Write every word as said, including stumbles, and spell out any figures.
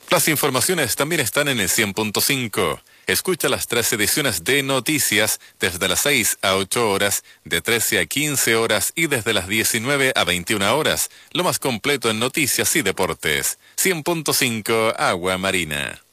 Las informaciones también están en el cien punto cinco. Escucha las tres ediciones de Noticias desde las seis a ocho horas, de trece a quince horas y desde las diecinueve a veintiuna horas. Lo más completo en noticias y deportes. cien punto cinco Agua Marina.